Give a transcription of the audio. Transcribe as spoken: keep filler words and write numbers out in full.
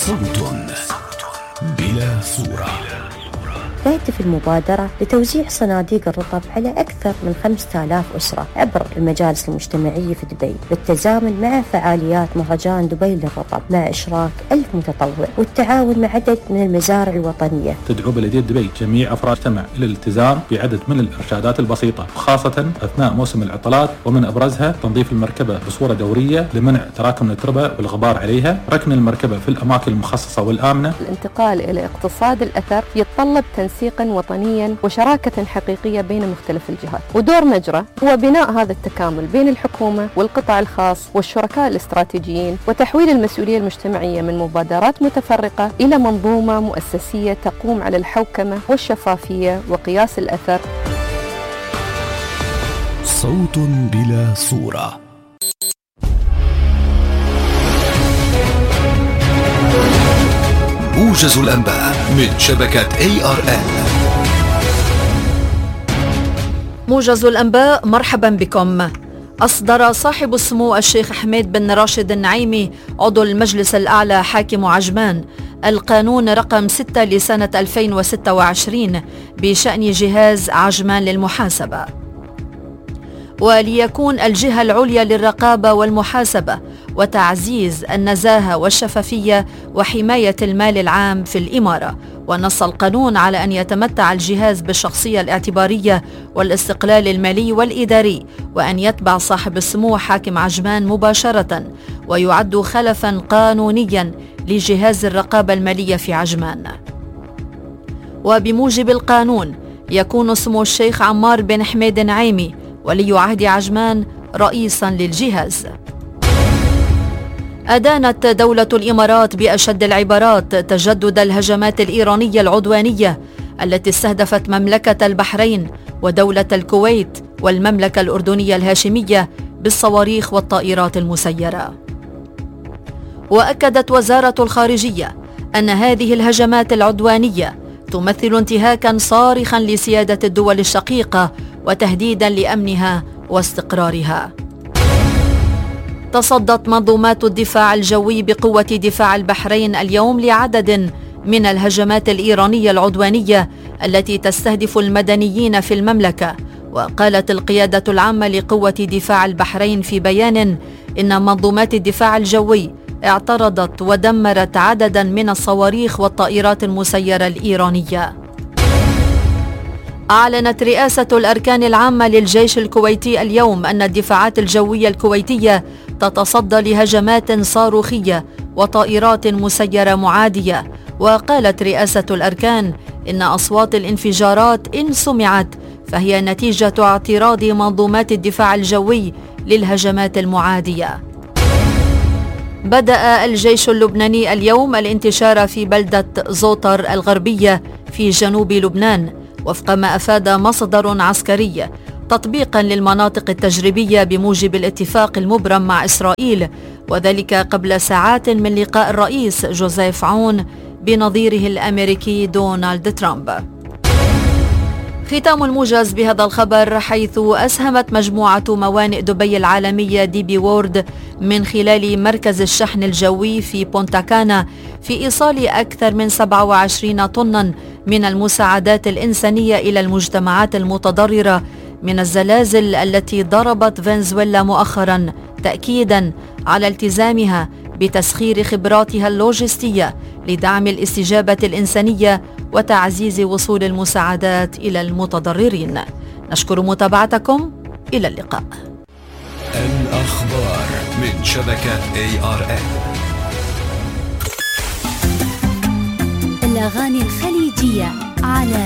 صوت بلا صورة. تهدف المبادرة لتوزيع صناديق الرطب على أكثر من خمسة آلاف أسرة عبر المجالس المجتمعية في دبي، بالتزامن مع فعاليات مهرجان دبي للرطب مع إشراك ألف متطوع والتعاون مع عدد من المزارع الوطنية. تدعو بلدية دبي جميع أفراد المجتمع إلى الالتزام بعدد من الإرشادات البسيطة، خاصة أثناء موسم العطلات، ومن أبرزها تنظيف المركبة بصورة دورية لمنع تراكم التربة والغبار عليها، ركن المركبة في الأماكن المخصصة والآمنة. الانتقال إلى اقتصاد الأثر يتطلب تنسيقا وطنيا وشراكة حقيقية بين مختلف الجهات، ودور مجرى هو بناء هذا التكامل بين الحكومة والقطاع الخاص والشركاء الاستراتيجيين، وتحويل المسؤولية المجتمعية من مبادرات متفرقة إلى منظومة مؤسسية تقوم على الحوكمة والشفافية وقياس الأثر. صوت بلا صورة. موجز الأنباء من شبكة إيه آر إل. موجز الأنباء، مرحبا بكم. أصدر صاحب السمو الشيخ حميد بن راشد النعيمي عضو المجلس الأعلى حاكم عجمان القانون رقم ستة لسنة ألفين وستة وعشرين بشأن جهاز عجمان للمحاسبة، وليكون الجهة العليا للرقابة والمحاسبة وتعزيز النزاهة والشفافية وحماية المال العام في الإمارة. ونص القانون على أن يتمتع الجهاز بالشخصية الاعتبارية والاستقلال المالي والإداري، وأن يتبع صاحب السمو حاكم عجمان مباشرة، ويعد خلفا قانونيا لجهاز الرقابة المالية في عجمان. وبموجب القانون يكون سمو الشيخ عمار بن حميد النعيمي ولي عهد عجمان رئيسا للجهاز. أدانت دولة الإمارات بأشد العبارات تجدد الهجمات الإيرانية العدوانية التي استهدفت مملكة البحرين ودولة الكويت والمملكة الأردنية الهاشمية بالصواريخ والطائرات المسيرة. وأكدت وزارة الخارجية أن هذه الهجمات العدوانية تمثل انتهاكا صارخا لسيادة الدول الشقيقة وتهديدا لأمنها واستقرارها. تصدت منظومات الدفاع الجوي بقوة دفاع البحرين اليوم لعدد من الهجمات الإيرانية العدوانية التي تستهدف المدنيين في المملكة. وقالت القيادة العامة لقوة دفاع البحرين في بيان إن منظومات الدفاع الجوي اعترضت ودمرت عددا من الصواريخ والطائرات المسيرة الإيرانية. أعلنت رئاسة الأركان العامة للجيش الكويتي اليوم أن الدفاعات الجوية الكويتية تتصدى لهجمات صاروخية وطائرات مسيرة معادية. وقالت رئاسة الأركان إن أصوات الانفجارات إن سمعت فهي نتيجة اعتراض منظومات الدفاع الجوي للهجمات المعادية. بدأ الجيش اللبناني اليوم الانتشار في بلدة زوطر الغربية في جنوب لبنان وفق ما أفاد مصدر عسكري، تطبيقا للمناطق التجريبية بموجب الاتفاق المبرم مع إسرائيل، وذلك قبل ساعات من لقاء الرئيس جوزيف عون بنظيره الأمريكي دونالد ترامب. ختام الموجز بهذا الخبر، حيث أسهمت مجموعة موانئ دبي العالمية دي بي وورد من خلال مركز الشحن الجوي في بونتاكانا في إيصال أكثر من سبعة وعشرين طنا من المساعدات الإنسانية إلى المجتمعات المتضررة من الزلازل التي ضربت فنزويلا مؤخرا، تأكيدا على التزامها بتسخير خبراتها اللوجستية لدعم الاستجابة الإنسانية وتعزيز وصول المساعدات إلى المتضررين. نشكر متابعتكم، إلى اللقاء. الأخبار من شبكة إيه آر إل. الأغاني الخليجية على